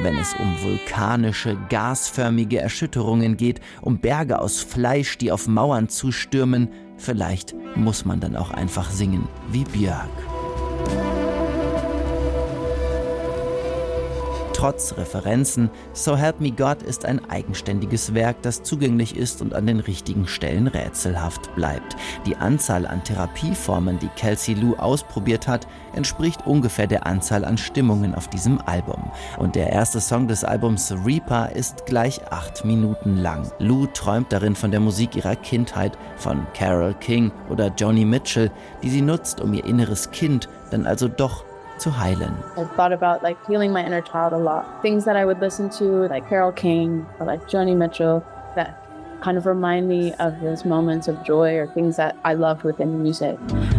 wenn es um vulkanische, gasförmige Erschütterungen geht, um Berge aus Fleisch, die auf Mauern zustürmen, vielleicht muss man dann auch einfach singen wie Björk. Trotz Referenzen, So Help Me God ist ein eigenständiges Werk, das zugänglich ist und an den richtigen Stellen rätselhaft bleibt. Die Anzahl an Therapieformen, die Kelsey Lu ausprobiert hat, entspricht ungefähr der Anzahl an Stimmungen auf diesem Album. Und der erste Song des Albums Reaper ist gleich 8 Minuten lang. Lu träumt darin von der Musik ihrer Kindheit, von Carole King oder Joni Mitchell, die sie nutzt, um ihr inneres Kind dann also doch zu heilen. I thought about healing my inner child a lot. Things that I would listen to, like Carole King or like Joni Mitchell, that kind of remind me of those moments of joy or things that I loved within music.